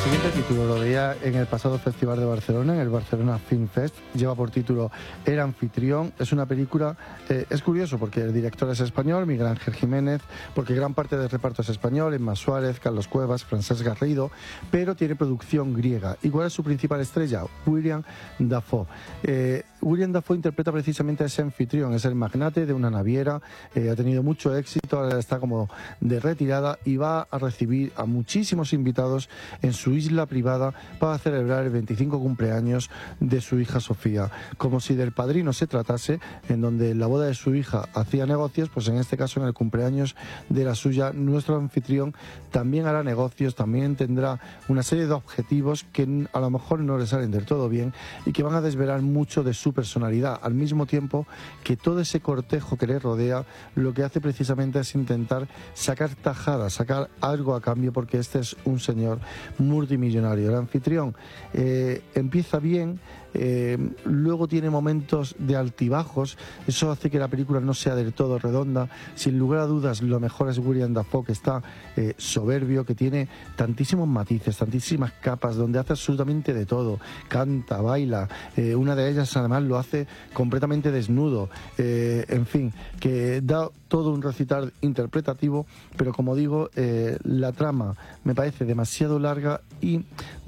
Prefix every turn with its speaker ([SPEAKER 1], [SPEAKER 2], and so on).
[SPEAKER 1] siguiente título lo veía en el pasado Festival de Barcelona, en el Barcelona Film Fest. Lleva por título El anfitrión. Es una película, es curioso porque el director es español, Miguel Ángel Jiménez, porque gran parte del reparto es español, Emma Suárez, Carlos Cuevas, Francesc Garrido, pero tiene producción griega. ¿Y cuál es su principal estrella? William Dafoe. William Dafoe interpreta precisamente a ese anfitrión, es el magnate de una naviera, ha tenido mucho éxito, ahora está como de retirada y va a recibir a muchísimos invitados en su isla privada para celebrar el 25 cumpleaños de su hija Sofía. Como si del Padrino se tratase, en donde en la boda de su hija hacía negocios, pues en este caso en el cumpleaños de la suya, nuestro anfitrión también hará negocios, también tendrá una serie de objetivos que a lo mejor no le salen del todo bien y que van a desvelar mucho de su personalidad, al mismo tiempo que todo ese cortejo que le rodea lo que hace precisamente es intentar sacar tajada, sacar algo a cambio, porque este es un señor multimillonario. El anfitrión empieza bien, luego tiene momentos de altibajos, eso hace que la película no sea del todo redonda. Sin lugar a dudas, lo mejor es William Dafoe, que está soberbio, que tiene tantísimos matices, tantísimas capas, donde hace absolutamente de todo, canta, baila, una de ellas además lo hace completamente desnudo, en fin, que da todo un recital interpretativo, pero como digo, la trama me parece demasiado larga y